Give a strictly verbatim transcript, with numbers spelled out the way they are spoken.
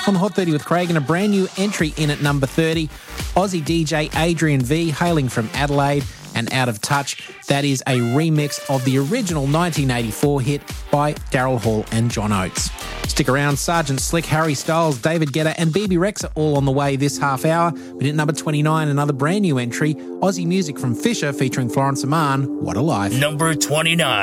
on the Hot thirty with Craig, and a brand new entry in at number thirty. Aussie D J Adrian V, hailing from Adelaide, and Out of Touch. That is a remix of the original nineteen eighty-four hit by Daryl Hall and John Oates. Stick around, Sergeant Slick, Harry Styles, David Guetta and B B Rex are all on the way this half hour. But at number twenty-nine, another brand new entry, Aussie music from Fisher featuring Florence Aman, What a Life. Number twenty-nine.